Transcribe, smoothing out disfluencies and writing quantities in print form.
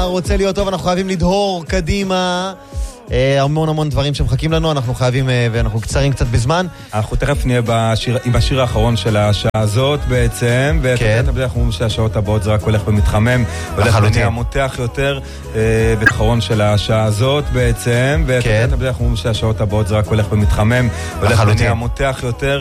רוצה להיות טוב, אנחנו חייבים לדהור קדימה. המון דברים שמחכים לנו, אנחנו חייבים, ואנחנו קצרים קצת בזמן. אנחנו תכף נהיה עם השיר האחרון של השעה הזאת בעצם, כן. ואנחנו אומרים שהשעות הבאות זה רק הולך ומתחמם, הולך ונהיה מותח יותר, והאחרון של השעה הזאת בעצם, כן. אנחנו אומרים שהשעות הבאות זה רק הולך ומתחמם, הולך ונהיה מותח יותר,